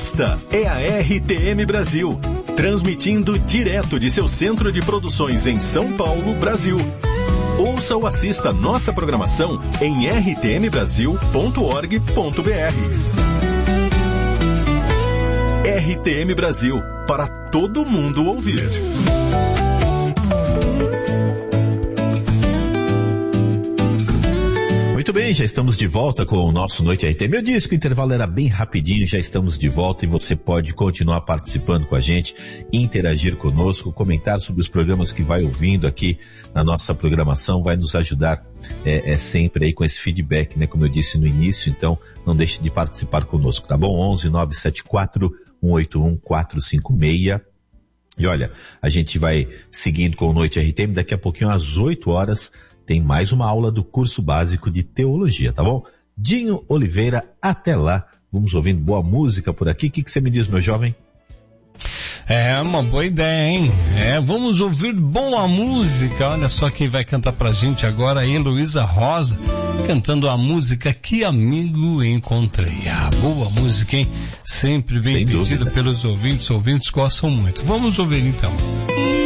Esta é a RTM Brasil, transmitindo direto de seu centro de produções em São Paulo, Brasil. Ouça ou assista nossa programação em rtmbrasil.org.br. RTM Brasil, para todo mundo ouvir. Muito bem, já estamos de volta com o nosso Noite RTM. Eu disse que o intervalo era bem rapidinho, já estamos de volta e você pode continuar participando com a gente, interagir conosco, comentar sobre os programas que vai ouvindo aqui na nossa programação, vai nos ajudar sempre aí com esse feedback, né, como eu disse no início, então não deixe de participar conosco, tá bom? 11 974 181 456. E olha, a gente vai seguindo com o Noite RTM, daqui a pouquinho às 8 horas tem mais uma aula do curso básico de teologia, tá bom? Dinho Oliveira, até lá. Vamos ouvindo boa música por aqui. O que você me diz, meu jovem? É uma boa ideia, hein? Vamos ouvir boa música. Olha só quem vai cantar pra gente agora aí, Heloísa Rosa, cantando a música Que Amigo Encontrei. Ah, boa música, hein? Sempre bem pedida pelos ouvintes gostam muito. Vamos ouvir então.